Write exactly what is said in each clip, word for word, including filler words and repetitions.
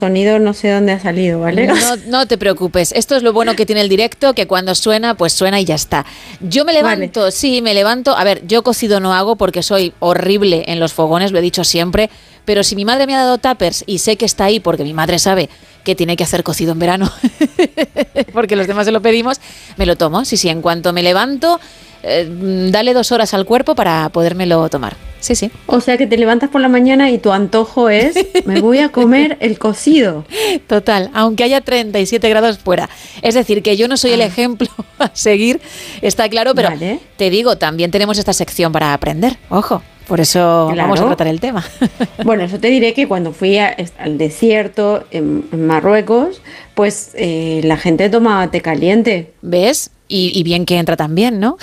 sonido no sé dónde ha salido, ¿vale? No, no te preocupes. Esto es lo bueno que tiene el directo, que cuando suena, pues suena y ya está. Yo me levanto, vale. sí, me levanto. A ver, yo cocido no hago porque soy horrible en los fogones, lo he dicho siempre. Pero si mi madre me ha dado tuppers y sé que está ahí porque mi madre sabe que tiene que hacer cocido en verano, porque los demás se lo pedimos, me lo tomo. Sí, sí, en cuanto me levanto, eh, dale dos horas al cuerpo para podérmelo tomar. Sí, sí. O sea que te levantas por la mañana y tu antojo es, me voy a comer el cocido. Total, aunque haya treinta y siete grados fuera. Es decir, que yo no soy ah. el ejemplo a seguir, está claro, pero vale. te digo, también tenemos esta sección para aprender, ojo. Por eso claro. vamos a tratar el tema. Bueno, yo te diré que cuando fui a, al desierto en, en Marruecos, pues eh, la gente tomaba té caliente. ¿Ves? Y, y bien que entra también, ¿no?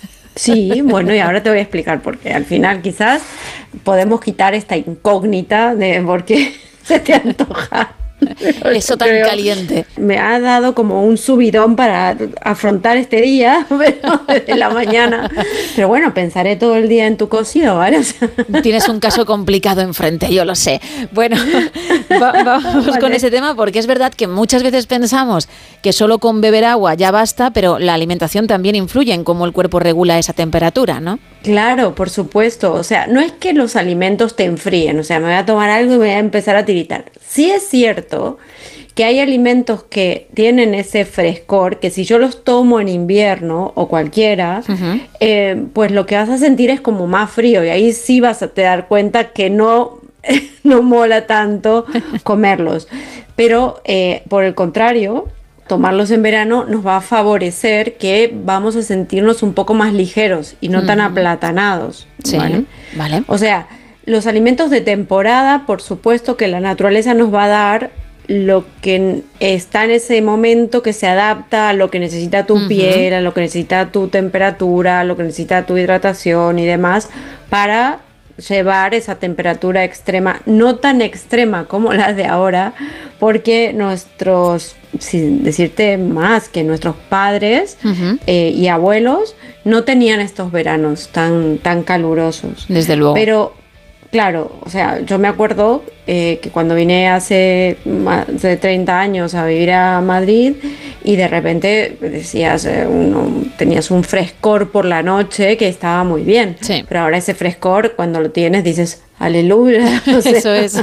Sí, bueno, y ahora te voy a explicar por qué. Al final quizás podemos quitar esta incógnita de por qué se te antoja eso tan creo, caliente. Me ha dado como un subidón para afrontar este día, pero desde la mañana. Pero bueno, pensaré todo el día en tu cocido, ¿vale? O sea, tienes un caso complicado enfrente, yo lo sé. Bueno, va, vamos vale. con ese tema, porque es verdad que muchas veces pensamos que solo con beber agua ya basta, pero la alimentación también influye en cómo el cuerpo regula esa temperatura, ¿no? Claro, por supuesto. O sea, no es que los alimentos te enfríen, o sea, me voy a tomar algo y me voy a empezar a tiritar. Sí es cierto que hay alimentos que tienen ese frescor, que si yo los tomo en invierno o cualquiera, uh-huh. eh, pues lo que vas a sentir es como más frío y ahí sí vas a te dar cuenta que no, no mola tanto comerlos. Pero eh, por el contrario, tomarlos en verano nos va a favorecer que vamos a sentirnos un poco más ligeros y no uh-huh. tan aplatanados. Sí, ¿vale? vale. O sea, los alimentos de temporada, por supuesto que la naturaleza nos va a dar lo que está en ese momento, que se adapta a lo que necesita tu uh-huh. piel, a lo que necesita tu temperatura, a lo que necesita tu hidratación y demás, para llevar esa temperatura extrema, no tan extrema como la de ahora, porque nuestros, sin decirte más, que nuestros padres uh-huh. eh, y abuelos no tenían estos veranos tan, tan calurosos. Desde luego. Pero claro, o sea, yo me acuerdo eh, que cuando vine hace más de treinta años a vivir a Madrid y de repente decías, eh, uno, tenías un frescor por la noche que estaba muy bien, sí. pero ahora ese frescor cuando lo tienes dices, aleluya. O sea. Eso es.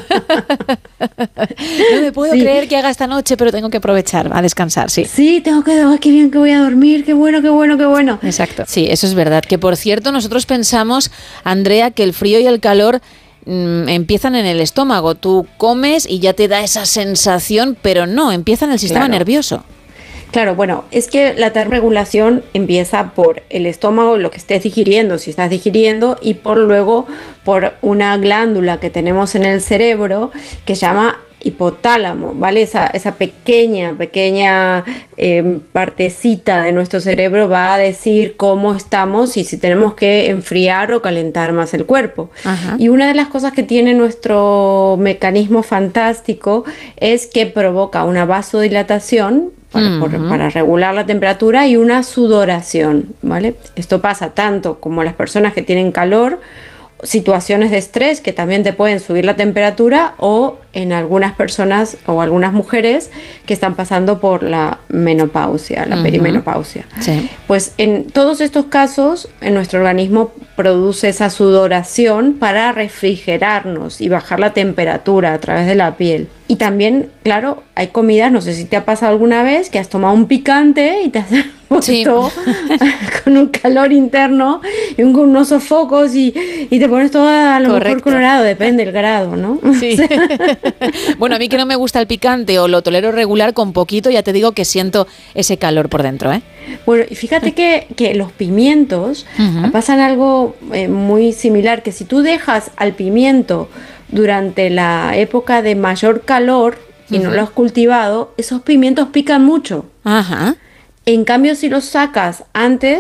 No me puedo sí. creer que haga esta noche, pero tengo que aprovechar a descansar, sí. Sí, tengo que, oh, qué bien que voy a dormir, qué bueno, qué bueno, qué bueno. Exacto. Sí, eso es verdad. Que por cierto, nosotros pensamos, Andrea, que el frío y el calor mmm, empiezan en el estómago. Tú comes y ya te da esa sensación, pero no, empieza en el sistema claro. nervioso. Claro, bueno, es que la termorregulación empieza por el estómago, lo que estés digiriendo, si estás digiriendo, y por luego por una glándula que tenemos en el cerebro que se llama hipotálamo, ¿vale? Esa, esa pequeña, pequeña eh, partecita de nuestro cerebro va a decir cómo estamos y si tenemos que enfriar o calentar más el cuerpo. Ajá. Y una de las cosas que tiene nuestro mecanismo fantástico es que provoca una vasodilatación para, uh-huh. por, para regular la temperatura y una sudoración, ¿vale? Esto pasa tanto como las personas que tienen calor, situaciones de estrés que también te pueden subir la temperatura, o en algunas personas o algunas mujeres que están pasando por la menopausia, la uh-huh. perimenopausia. Sí. Pues en todos estos casos, en nuestro organismo produce esa sudoración para refrigerarnos y bajar la temperatura a través de la piel. Y también, claro, hay comidas, no sé si te ha pasado alguna vez, que has tomado un picante y te has puesto sí. con un calor interno y un, unos sofocos y, y te pones todo a lo Correcto. mejor colorado, depende del grado, ¿no? Sí. Bueno, a mí que no me gusta el picante o lo tolero regular, con poquito ya te digo que siento ese calor por dentro, ¿eh? Bueno, y fíjate que, que los pimientos uh-huh. pasan algo eh, muy similar, que si tú dejas al pimiento durante la época de mayor calor y uh-huh. no lo has cultivado, esos pimientos pican mucho. Ajá. En cambio, si los sacas antes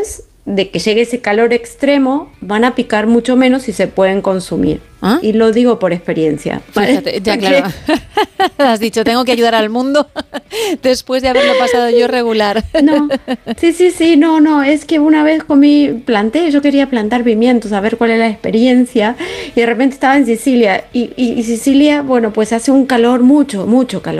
de que llegue ese calor extremo, van a picar mucho menos y se pueden consumir. ¿Ah? Y lo digo por experiencia. Fíjate, ya claro. Has dicho, tengo que ayudar al mundo después de haberlo pasado yo regular. No, sí, sí, sí, no, no, es que una vez comí, planté, yo quería plantar pimientos, a ver cuál es la experiencia, y de repente estaba en Sicilia, y, y, y Sicilia, bueno, pues hace un calor, mucho, mucho calor.